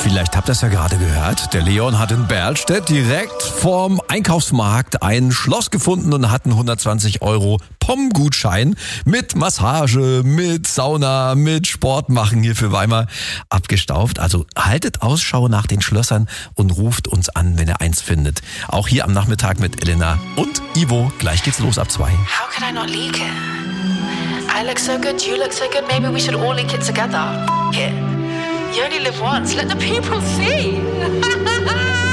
Vielleicht habt ihr es ja gerade gehört. Der Leon hat in Berlstedt direkt vorm Einkaufsmarkt ein Schloss gefunden und hat einen 120 € POM-Gutschein mit Massage, mit Sauna, mit Sport machen hier für Weimar abgestaubt. Also haltet Ausschau nach den Schlössern und ruft uns an, wenn ihr eins findet. Auch hier am Nachmittag mit Elena und Ivo. Gleich geht's los ab 2. How could I not leak it? I look so good, you look so good, maybe we should all link it together. F it. You only live once, let the people see.